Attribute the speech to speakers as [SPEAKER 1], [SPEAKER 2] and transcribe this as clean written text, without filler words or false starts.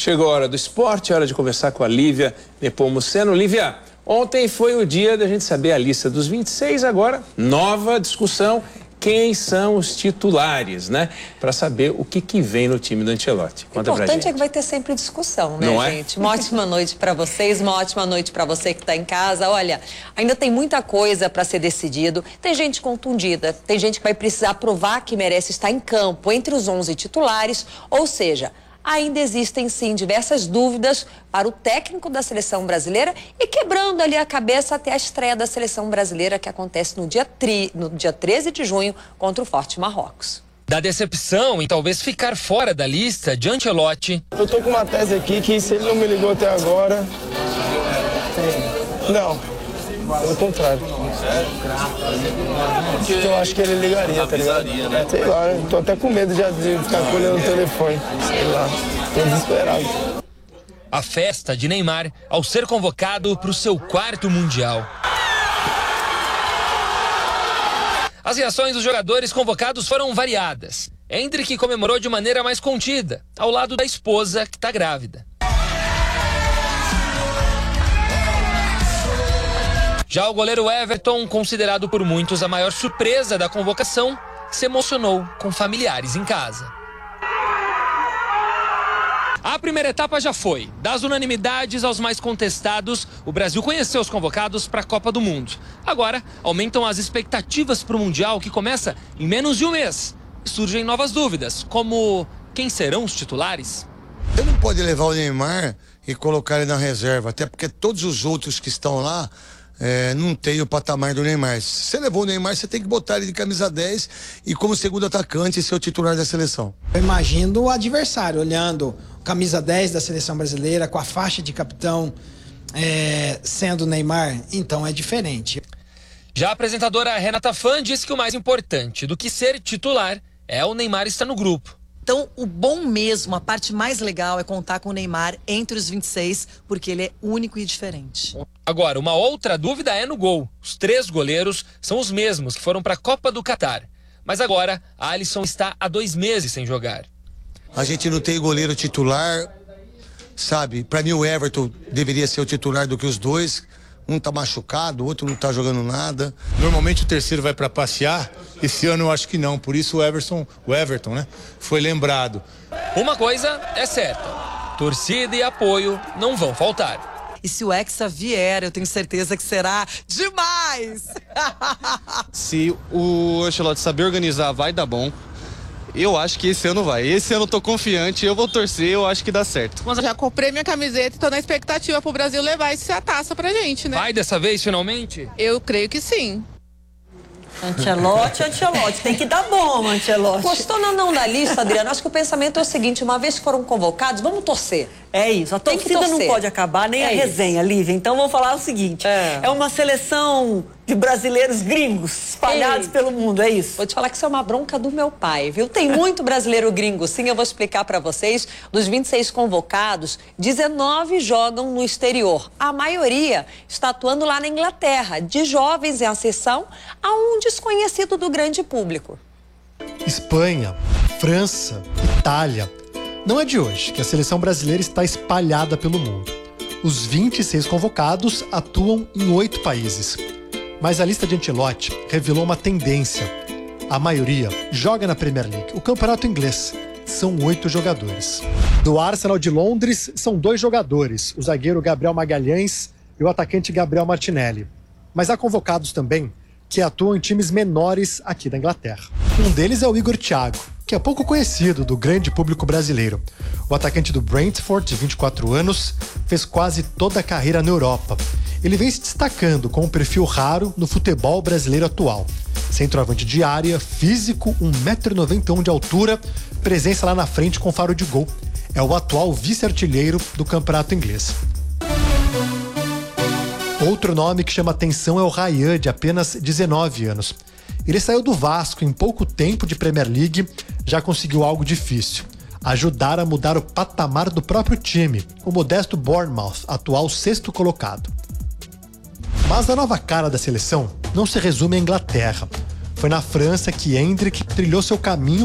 [SPEAKER 1] Chegou a hora do esporte, hora de conversar com a Lívia Nepomuceno. Lívia, ontem foi o dia da gente saber a lista dos 26, agora nova discussão, quem são os titulares, né? Para saber o que vem no time do Ancelotti.
[SPEAKER 2] O importante é que vai ter sempre discussão, né,
[SPEAKER 1] não
[SPEAKER 2] gente? Uma ótima noite para vocês, uma ótima noite para você que está em casa. Olha, ainda tem muita coisa para ser decidido. Tem gente contundida, tem gente que vai precisar provar que merece estar em campo entre os 11 titulares, ou seja, ainda existem, sim, diversas dúvidas para o técnico da seleção brasileira e quebrando ali a cabeça até a estreia da seleção brasileira, que acontece no dia 13 de junho contra o Forte Marrocos.
[SPEAKER 3] Da decepção em talvez ficar fora da lista de Ancelotti.
[SPEAKER 4] Eu tô com uma tese aqui que se ele não me ligou até agora... Não, pelo contrário. Eu acho que ele ligaria, tá ligado? Sei lá, eu tô até com medo de ficar colhendo o telefone. Sei lá, tô desesperado.
[SPEAKER 3] A festa de Neymar ao ser convocado para o seu 4º Mundial. As reações dos jogadores convocados foram variadas. Endrick comemorou de maneira mais contida, ao lado da esposa que está grávida. Já o goleiro Everton, considerado por muitos a maior surpresa da convocação, se emocionou com familiares em casa. A primeira etapa já foi. Das unanimidades aos mais contestados, o Brasil conheceu os convocados para a Copa do Mundo. Agora, aumentam as expectativas para o Mundial, que começa em menos de um mês. E surgem novas dúvidas, como quem serão os titulares?
[SPEAKER 5] Você não pode levar o Neymar e colocar ele na reserva, até porque todos os outros que estão lá não tem o patamar do Neymar. Se você levou o Neymar, você tem que botar ele de camisa 10 e como segundo atacante ser o titular da seleção.
[SPEAKER 6] Eu imagino o adversário olhando camisa 10 da seleção brasileira com a faixa de capitão sendo o Neymar, então é diferente.
[SPEAKER 3] Já a apresentadora Renata Fã disse que o mais importante do que ser titular é o Neymar estar no grupo.
[SPEAKER 7] Então, o bom mesmo, a parte mais legal é contar com o Neymar entre os 26, porque ele é único e diferente.
[SPEAKER 3] Agora, uma outra dúvida é no gol. Os 3 goleiros são os mesmos que foram para a Copa do Catar. Mas agora, a Alisson está há 2 meses sem jogar.
[SPEAKER 5] A gente não tem goleiro titular, sabe? Para mim o Everton deveria ser o titular do que os dois. Um tá machucado, o outro não tá jogando nada.
[SPEAKER 8] Normalmente o terceiro vai para passear. Esse ano eu acho que não. Por isso o Everton, né? Foi lembrado.
[SPEAKER 3] Uma coisa é certa: torcida e apoio não vão faltar.
[SPEAKER 7] E se o Hexa vier, eu tenho certeza que será demais!
[SPEAKER 9] Se o Ancelotti saber organizar, vai dar bom. Eu acho que esse ano vai. Esse ano eu tô confiante, eu vou torcer, eu acho que dá certo.
[SPEAKER 10] Mas eu já comprei minha camiseta e tô na expectativa pro Brasil levar essa taça pra gente, né?
[SPEAKER 3] Vai dessa vez, finalmente?
[SPEAKER 10] Eu creio que sim.
[SPEAKER 2] Ancelotti, tem que dar bom, Ancelotti. Gostou não da lista, Adriana? Acho que o pensamento é o seguinte: uma vez que foram convocados, vamos torcer.
[SPEAKER 11] É isso, a torcida não pode acabar, nem a resenha, Lívia. Então vamos falar o seguinte: é uma seleção de brasileiros gringos espalhados pelo mundo, é isso?
[SPEAKER 2] Vou te falar que isso é uma bronca do meu pai, viu? Tem muito brasileiro gringo, sim, eu vou explicar pra vocês. Dos 26 convocados, 19 jogam no exterior. A maioria está atuando lá na Inglaterra. De jovens em ascensão a um desconhecido do grande público.
[SPEAKER 12] Espanha, França, Itália. Não é de hoje que a seleção brasileira está espalhada pelo mundo. Os 26 convocados atuam em 8 países. Mas a lista de Ancelotti revelou uma tendência. A maioria joga na Premier League, o campeonato inglês. São 8 jogadores. Do Arsenal de Londres, são 2 jogadores, o zagueiro Gabriel Magalhães e o atacante Gabriel Martinelli. Mas há convocados também que atuam em times menores aqui da Inglaterra. Um deles é o Igor Thiago, que é pouco conhecido do grande público brasileiro. O atacante do Brentford, de 24 anos, fez quase toda a carreira na Europa. Ele vem se destacando com um perfil raro no futebol brasileiro atual. Centroavante de área, físico, 1,91 m de altura, presença lá na frente com faro de gol. É o atual vice-artilheiro do campeonato inglês. Outro nome que chama atenção é o Ryan, de apenas 19 anos. Ele saiu do Vasco em pouco tempo de Premier League, já conseguiu algo difícil: ajudar a mudar o patamar do próprio time, o modesto Bournemouth, atual 6º colocado. Mas a nova cara da seleção não se resume à Inglaterra. Foi na França que Endrick trilhou seu caminho